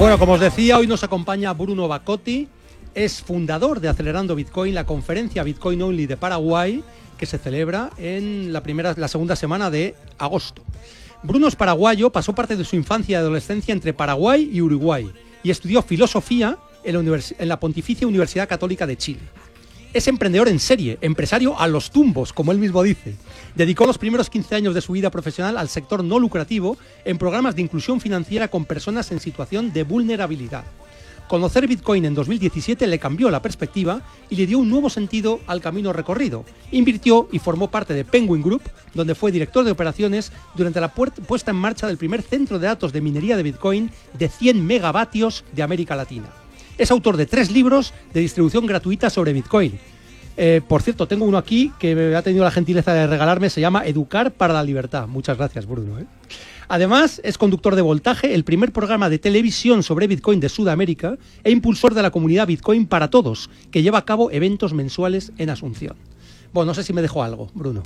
Bueno, como os decía, hoy nos acompaña Bruno Bacotti, es fundador de Acelerando Bitcoin, la conferencia Bitcoin Only de Paraguay, que se celebra en la segunda semana de agosto. Bruno es paraguayo, pasó parte de su infancia y adolescencia entre Paraguay y Uruguay y estudió filosofía en la Pontificia Universidad Católica de Chile. Es emprendedor en serie, empresario a los tumbos, como él mismo dice. Dedicó los primeros 15 años de su vida profesional al sector no lucrativo en programas de inclusión financiera con personas en situación de vulnerabilidad. Conocer Bitcoin en 2017 le cambió la perspectiva y le dio un nuevo sentido al camino recorrido. Invirtió y formó parte de Penguin Group, donde fue director de operaciones durante la puesta en marcha del primer centro de datos de minería de Bitcoin de 100 megavatios de América Latina. Es autor de 3 libros de distribución gratuita sobre Bitcoin. Por cierto, tengo uno aquí que me ha tenido la gentileza de regalarme, se llama Educar para la Libertad. Muchas gracias, Bruno. Además, es conductor de Voltaje, el primer programa de televisión sobre Bitcoin de Sudamérica, e impulsor de la comunidad Bitcoin para Todos, que lleva a cabo eventos mensuales en Asunción. Bueno, no sé si me dejó algo, Bruno.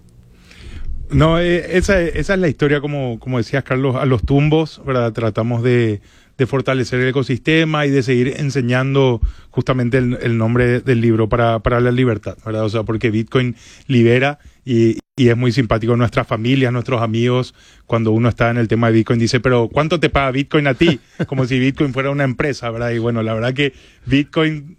No, esa es la historia, como decías, Carlos, a los tumbos, ¿verdad? Tratamos de fortalecer el ecosistema y de seguir enseñando justamente el nombre del libro para la libertad, ¿verdad? O sea, porque Bitcoin libera y es muy simpático. Nuestras familias, nuestros amigos, cuando uno está en el tema de Bitcoin, dice, pero ¿cuánto te paga Bitcoin a ti? Como si Bitcoin fuera una empresa, ¿verdad? Y bueno, la verdad que Bitcoin,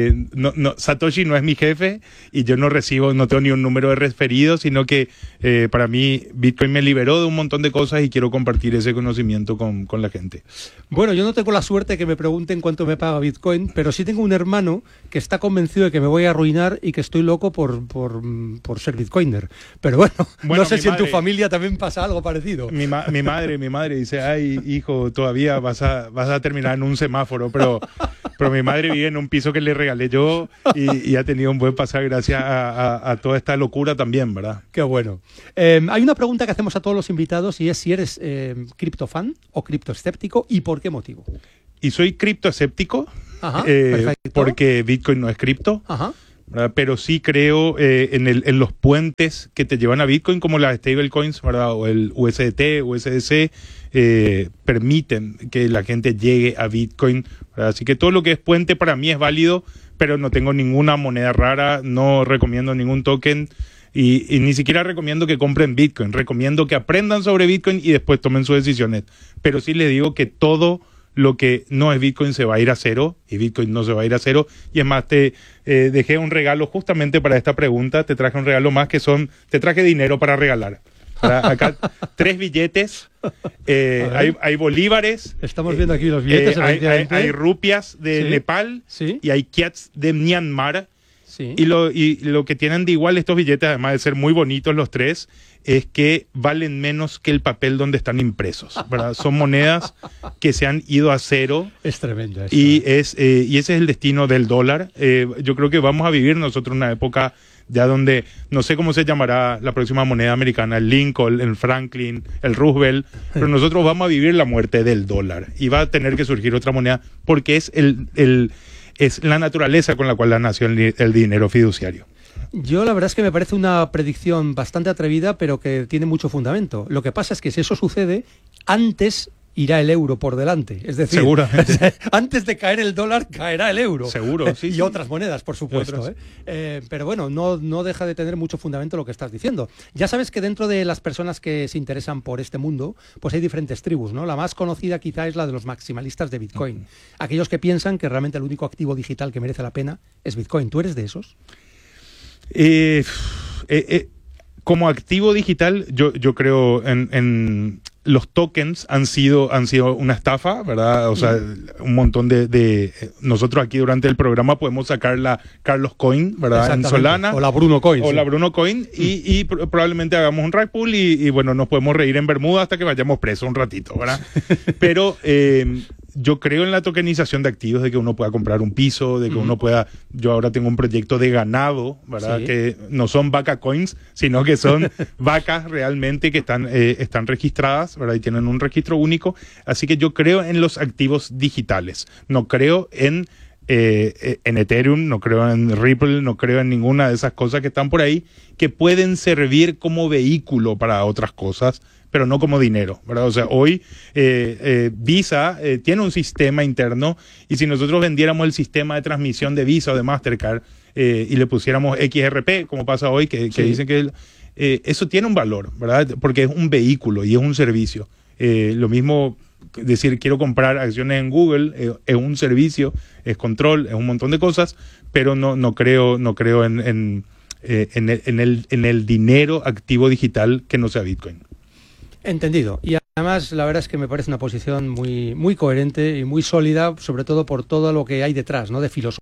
Satoshi no es mi jefe y yo no tengo ni un número de referidos, sino que para mí Bitcoin me liberó de un montón de cosas y quiero compartir ese conocimiento con la gente. Bueno, yo no tengo la suerte que me pregunten cuánto me paga Bitcoin, pero sí tengo un hermano que está convencido de que me voy a arruinar y que estoy loco por ser Bitcoiner. Pero bueno, no sé si en tu familia también pasa algo parecido. Mi madre dice, ay, hijo, todavía vas a terminar en un semáforo, pero mi madre vive en un piso que le regalé yo y ha tenido un buen pasar gracias a toda esta locura también, ¿verdad? Qué bueno. Hay una pregunta que hacemos a todos los invitados y es si eres criptofan o criptoescéptico y por qué motivo. Y soy criptoescéptico, perfecto. Porque Bitcoin no es cripto. Ajá. Pero sí creo en los puentes que te llevan a Bitcoin, como las stablecoins, ¿verdad? O el USDT, USDC, permiten que la gente llegue a Bitcoin, ¿verdad? Así que todo lo que es puente para mí es válido, pero no tengo ninguna moneda rara, no recomiendo ningún token y ni siquiera recomiendo que compren Bitcoin. Recomiendo que aprendan sobre Bitcoin y después tomen sus decisiones. Pero sí les digo que todo lo que no es Bitcoin se va a ir a cero y Bitcoin no se va a ir a cero. Y es más, te dejé un regalo justamente para esta pregunta. Te traje un regalo más te traje dinero para regalar. Acá 3 billetes, hay bolívares. Estamos viendo aquí los billetes. Hay rupias de Nepal, ¿sí? Y hay kyats de Myanmar. Sí. Y lo que tienen de igual estos billetes, además de ser muy bonitos los 3, es que valen menos que el papel donde están impresos, ¿verdad? Son monedas que se han ido a cero. Es tremendo eso. Y ese es el destino del dólar. Yo creo que vamos a vivir nosotros una época ya donde, no sé cómo se llamará la próxima moneda americana, el Lincoln, el Franklin, el Roosevelt, pero nosotros vamos a vivir la muerte del dólar y va a tener que surgir otra moneda porque es es la naturaleza con la cual nació el dinero fiduciario. Yo la verdad es que me parece una predicción bastante atrevida, pero que tiene mucho fundamento. Lo que pasa es que si eso sucede, antes irá el euro por delante. Es decir, seguramente. Antes de caer el dólar, caerá el euro. Seguro, sí. Y otras monedas, por supuesto. Pero bueno, no deja de tener mucho fundamento lo que estás diciendo. Ya sabes que dentro de las personas que se interesan por este mundo, pues hay diferentes tribus, ¿no? La más conocida quizá es la de los maximalistas de Bitcoin. Aquellos que piensan que realmente el único activo digital que merece la pena es Bitcoin. ¿Tú eres de esos? Como activo digital, yo creo en los tokens han sido una estafa, ¿verdad? O sea, un montón de nosotros aquí durante el programa podemos sacar la Carlos Coin, ¿verdad? En Solana. O la Bruno Coin. O sí. La Bruno Coin y probablemente hagamos un rug pull y bueno, nos podemos reír en Bermuda hasta que vayamos presos un ratito, ¿verdad? Pero yo creo en la tokenización de activos, de que uno pueda comprar un piso, de que uno pueda... Yo ahora tengo un proyecto de ganado, ¿verdad? Sí. Que no son vaca coins, sino que son vacas realmente que están registradas, ¿verdad? Y tienen un registro único. Así que yo creo en los activos digitales. No creo en Ethereum, no creo en Ripple, no creo en ninguna de esas cosas que están por ahí, que pueden servir como vehículo para otras cosas, pero no como dinero, ¿verdad? O sea, hoy Visa tiene un sistema interno y si nosotros vendiéramos el sistema de transmisión de Visa o de Mastercard y le pusiéramos XRP, como pasa hoy, que dicen que eso tiene un valor, ¿verdad? Porque es un vehículo y es un servicio. Lo mismo decir, quiero comprar acciones en Google, es un servicio, es control, es un montón de cosas, pero no creo en el dinero activo digital que no sea Bitcoin. Entendido. Y además, la verdad es que me parece una posición muy, muy coherente y muy sólida, sobre todo por todo lo que hay detrás, ¿no? De filosofía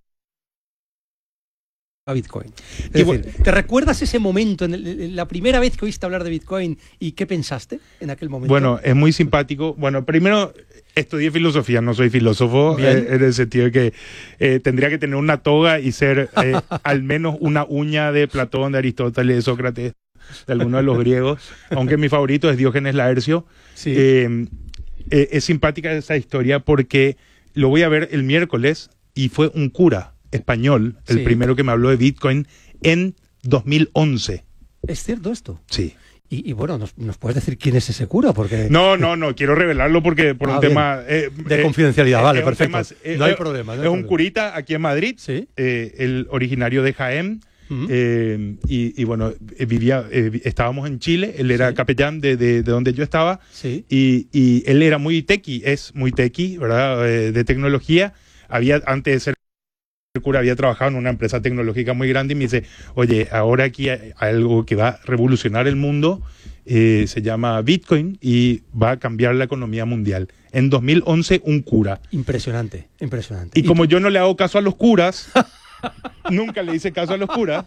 a Bitcoin. Es decir, ¿te recuerdas ese momento, la primera vez que oíste hablar de Bitcoin y qué pensaste en aquel momento? Bueno, es muy simpático. Bueno, primero estudié filosofía, no soy filósofo, en el sentido de que tendría que tener una toga y ser al menos una uña de Platón, de Aristóteles, de Sócrates, de alguno de los griegos, aunque mi favorito es Diógenes Laercio. Sí. Es simpática esa historia porque lo voy a ver el miércoles y fue un cura español, el primero que me habló de Bitcoin en 2011. ¿Es cierto esto? Sí. Y bueno, ¿nos puedes decir quién es ese cura? Porque No, quiero revelarlo porque por un tema... de confidencialidad, vale, perfecto. No hay problema. Es un curita aquí en Madrid, ¿sí? El originario de Jaén, y bueno, estábamos en Chile, él era capellán de donde yo estaba, y él era muy techie, es muy techie, ¿verdad? De tecnología. Antes de ser cura había trabajado en una empresa tecnológica muy grande y me dice, oye, ahora aquí hay algo que va a revolucionar el mundo, se llama Bitcoin y va a cambiar la economía mundial. En 2011, un cura. Impresionante. Y como yo no le hago caso a los curas, nunca le hice caso a los curas,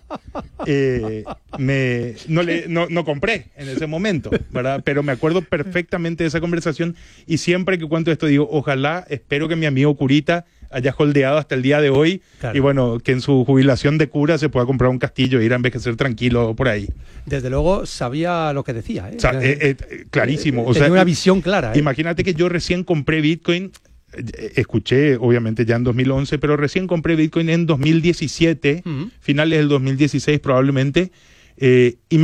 no compré en ese momento, ¿verdad? Pero me acuerdo perfectamente de esa conversación y siempre que cuento esto digo, ojalá, espero que mi amigo curita haya holdeado hasta el día de hoy, claro. Y bueno, que en su jubilación de cura se pueda comprar un castillo e ir a envejecer tranquilo por ahí. Desde luego sabía lo que decía, ¿eh? O sea, clarísimo. Tenía una visión clara. Imagínate que yo recién compré Bitcoin, escuché obviamente ya en 2011, pero recién compré Bitcoin en 2017, finales del 2016 probablemente, y